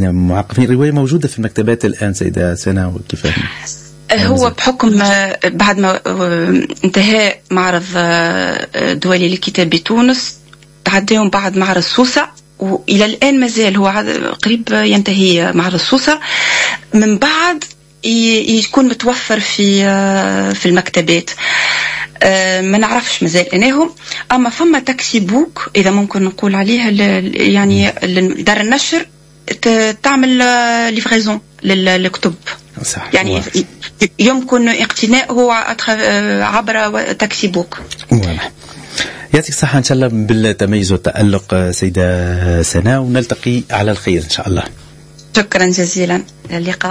يعني معقفين. رواية موجودة في المكتبات الآن سيدة سنة وكيف؟ هو بحكم بعد ما انتهاء معرض دولي للكتاب بتونس تعديهم بعد معرض سوسة، وإلى الآن مازال هو قريب ينتهي معرض سوسة، من بعد يكون متوفر في المكتبات. ما نعرفش مازال انهم، اما فما تاكسي بوك اذا ممكن نقول عليها يعني دار النشر تعمل ليفريزون للكتب، يعني يمكن اقتناؤه عبر تاكسي بوك. يعطيك الصحة إن شاء الله بالتميز والتألق سيدة سناء، ونلتقي على الخير إن شاء الله. شكرا جزيلا، اللقاء.